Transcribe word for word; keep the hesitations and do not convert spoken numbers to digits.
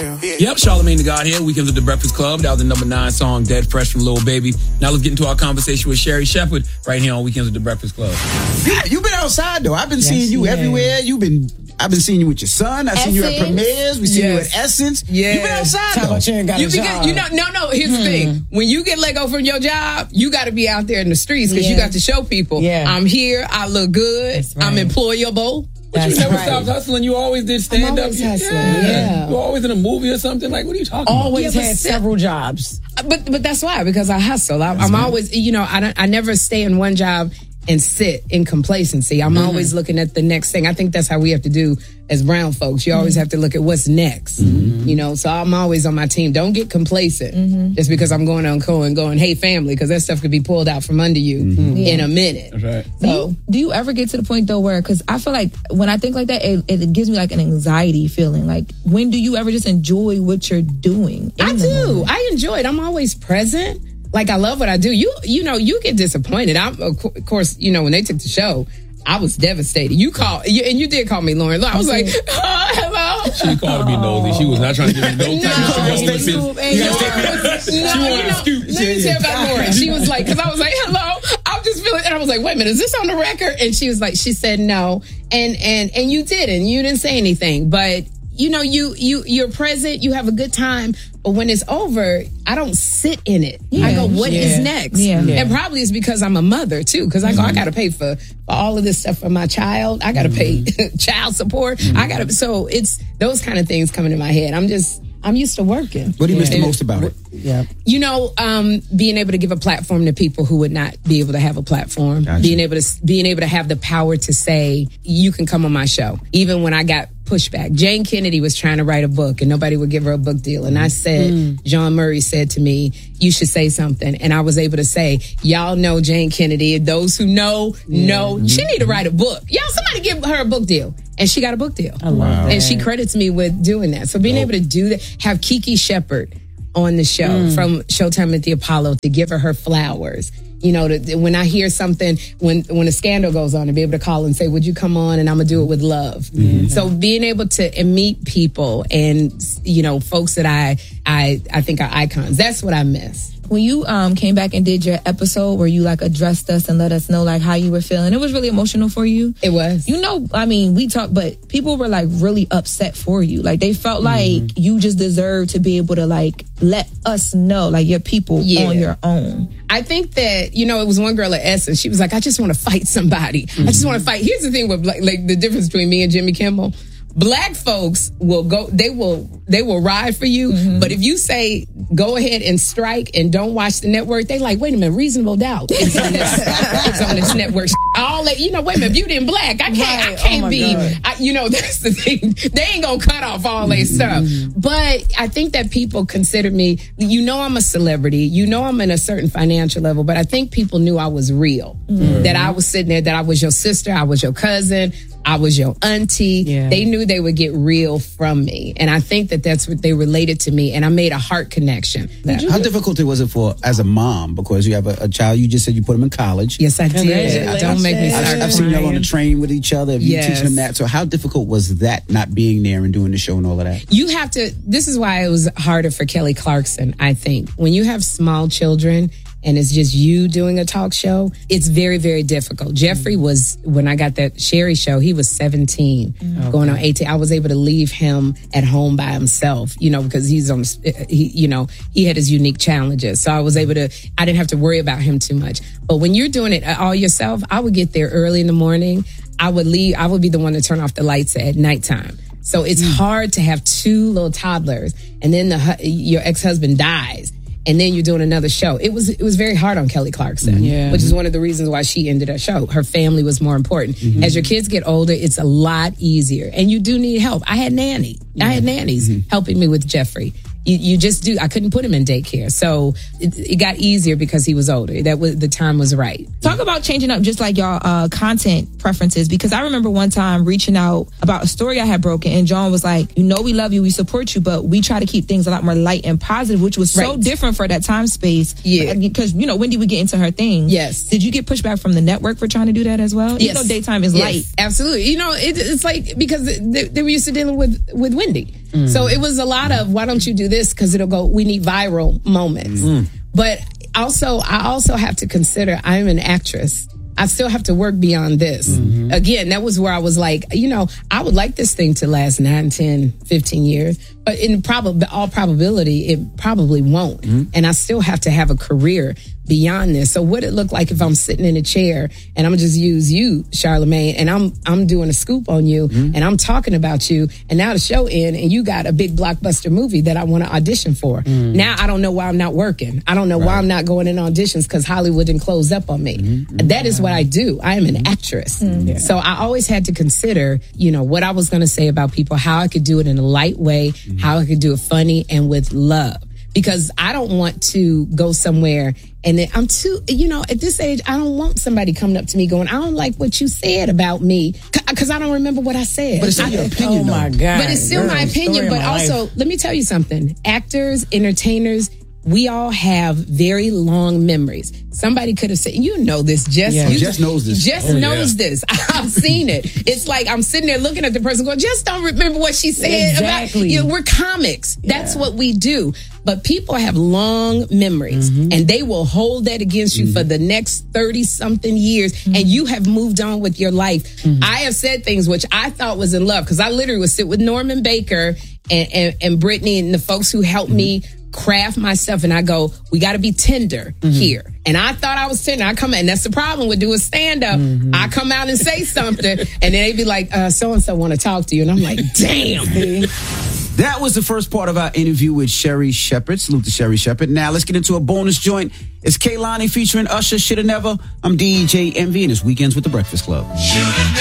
Yep, Charlamagne the God here. Weekends with the Breakfast Club. That was the number nine song, Dead Fresh from Lil Baby. Now let's get into our conversation with Sherri Shepherd right here on Weekends with the Breakfast Club. You, you've been outside though. I've been yes, seeing you yeah. everywhere. You've been. I've been seeing you with your son. I've seen you at premieres. We see yes. you at Essence. Yes. You've been outside though. You, ain't got you, a job. you know, no, no. Here's hmm. the thing: when you get let go from your job, you got to be out there in the streets because yeah. you got to show people, yeah. I'm here. I look good. Right. I'm employable. But you never right. stopped hustling. You always did stand up. Yeah. yeah. You were always in a movie or something. Like, what are you talking always about? Always had several jobs. But but that's why, because I hustle. I, I'm right. always, you know, I don't, I never stay in one job and sit in complacency. I'm mm-hmm. always looking at the next thing. I think that's how we have to do as brown folks. You always mm-hmm. have to look at what's next. Mm-hmm. You know, so I'm always on my team. Don't get complacent mm-hmm. just because I'm going on co and going, hey, family, because that stuff could be pulled out from under you mm-hmm. in a minute. That's right. So, do you, do you ever get to the point, though, where, because I feel like when I think like that, it, it gives me like an anxiety feeling. Like, when do you ever just enjoy what you're doing? I do. I enjoy it. I'm always present. Like, I love what I do. You you know, you get disappointed. I'm, of course, you know, when they took the show, I was devastated. You called, you, and you did call me Lauren. I was like, oh, hello. She called me nosy. She was not trying to give me no time. No, she was scoop, and you was, she wanted to scoop. Let me tell you about Lauren. She was like, because I was like, hello. I'm just feeling, and I was like, wait a minute, is this on the record? And she was like, she said no. And, and, and you didn't. You didn't say anything. But, you know, you, you, you're present. You have a good time. But when it's over, I don't sit in it. Yeah. I go, what yeah. is next? Yeah. Yeah. And probably it's because I'm a mother, too. Because I go, mm-hmm. I got to pay for, for all of this stuff for my child. I got to mm-hmm. pay child support. Mm-hmm. I got to, so it's those kind of things coming in my head. I'm just, I'm used to working. What do you yeah. miss the most about it? Yeah. You know, um, being able to give a platform to people who would not be able to have a platform. Gotcha. Being able to, being able to have the power to say, you can come on my show. Even when I got pushback. Jane Kennedy was trying to write a book and nobody would give her a book deal. And I said, mm. John Murray said to me, you should say something. And I was able to say, y'all know Jane Kennedy. Those who know, yeah. know. Mm-hmm. She need to write a book. Y'all, somebody give her a book deal. And she got a book deal. I love wow. that. And she credits me with doing that. So being oh. able to do that, have Kiki Shepard on the show mm. from Showtime at the Apollo to give her her flowers. You know, to, when I hear something, when when a scandal goes on, to be able to call and say, would you come on? And I'm going to do it with love. Mm-hmm. So being able to meet people and, you know, folks that I, I, I think are icons, that's what I miss. When you um, came back and did your episode where you like addressed us and let us know like how you were feeling, it was really emotional for you. It was. You know, I mean, we talked, but people were like really upset for you. Like they felt mm-hmm. like you just deserved to be able to like let us know, like your people yeah. on your own. I think that, you know, it was one girl at Essence. She was like, I just want to fight somebody. Mm-hmm. I just want to fight. Here's the thing with like, like the difference between me and Jimmy Kimmel. Black folks will go, they will, they will ride for you. Mm-hmm. But if you say, go ahead and strike and don't watch the network, they like, wait a minute, Reasonable Doubt is on this, it's on this network. All that, you know, wait a minute, beauty and black, I can't, right. I can't oh be, I, you know, that's the thing. They ain't gonna cut off all their stuff. But I think that people consider me, you know, I'm a celebrity, you know, I'm in a certain financial level, but I think people knew I was real. Mm-hmm. That I was sitting there, that I was your sister, I was your cousin, I was your auntie. Yeah. They knew they would get real from me. And I think that that's what they related to me. And I made a heart connection. How difficult was it for, as a mom, because you have a, a child, you just said you put him in college. Yes, I did. Don't make me start. I've, I've seen y'all on the train with each other. You yes. teaching them that. So how difficult was that, not being there and doing the show and all of that? You have to, this is why it was harder for Kelly Clarkson, I think. When you have small children, and it's just you doing a talk show, it's very, very difficult. Jeffrey was, when I got that Sherri show, he was seventeen, okay. going on eighteen. I was able to leave him at home by himself, you know, because he's on, he, you know, he had his unique challenges. So I was able to, I didn't have to worry about him too much. But when you're doing it all yourself, I would get there early in the morning. I would leave, I would be the one to turn off the lights at nighttime. So it's mm. hard to have two little toddlers and then the your ex-husband dies. And then you're doing another show. It was it was very hard on Kelly Clarkson, yeah. which is one of the reasons why she ended her show. Her family was more important. Mm-hmm. As your kids get older, it's a lot easier. And you do need help. I had nanny. Yeah. I had nannies mm-hmm. helping me with Jeffrey. You, you just do. I couldn't put him in daycare. So it, it got easier because he was older. That was, the time was right. Talk about changing up just like y'all uh, content preferences, because I remember one time reaching out about a story I had broken and John was like, you know, we love you, we support you, but we try to keep things a lot more light and positive, which was so right. different for that time space. Yeah. Because, you know, Wendy would get into her thing. Yes. Did you get pushback from the network for trying to do that as well? Yes. Even though daytime is yes. light. Absolutely. You know, it, it's like, because they, they were used to dealing with, with Wendy. Mm. So it was a lot of, why don't you do this? Because it'll go, we need viral moments. Mm. But also, I also have to consider I'm an actress. I still have to work beyond this. Mm-hmm. Again, that was where I was like, you know, I would like this thing to last nine, ten, fifteen years. But in prob- all probability, it probably won't. Mm-hmm. And I still have to have a career beyond this. So what it look like if I'm sitting in a chair and I'm just use you, Charlamagne, and I'm I'm doing a scoop on you mm-hmm. and I'm talking about you, and now the show in and you got a big blockbuster movie that I want to audition for. Mm-hmm. Now I don't know why I'm not working. I don't know right. why I'm not going in auditions because Hollywood didn't close up on me. Mm-hmm. That is what I do. I am an actress. Mm-hmm. Yeah. So I always had to consider, you know, what I was going to say about people, how I could do it in a light way, mm-hmm. how I could do it funny and with love. Because I don't want to go somewhere and then I'm too, you know, at this age, I don't want somebody coming up to me going, I don't like what you said about me. Because I don't remember what I said. But it's still I, your opinion, oh my God. But it's still Girl, my opinion. But my also, life. let me tell you something. Actors, entertainers, we all have very long memories. Somebody could have said, you know this, Jess. Yeah. You, Jess knows this. Jess oh, knows yeah. this. I've seen it. It's like I'm sitting there looking at the person going, Jess don't remember what she said. Exactly. About, you know, we're comics. That's yeah. what we do. But people have long memories mm-hmm. and they will hold that against you mm-hmm. for the next thirty something years mm-hmm. and you have moved on with your life. Mm-hmm. I have said things which I thought was in love because I literally would sit with Norman Baker and, and, and Brittany and the folks who helped mm-hmm. me craft my stuff, and I go, we got to be tender mm-hmm. here. And I thought I was tender. I come out, and that's the problem with doing stand-up. Mm-hmm. I come out and say something, and then they be like, uh, so-and-so want to talk to you. And I'm like, damn. That was the first part of our interview with Sherri Shepherd. Salute to Sherri Shepherd. Now let's get into a bonus joint. It's Kehlani featuring Usher, Shoulda Never. I'm D J Envy, and it's Weekends with the Breakfast Club.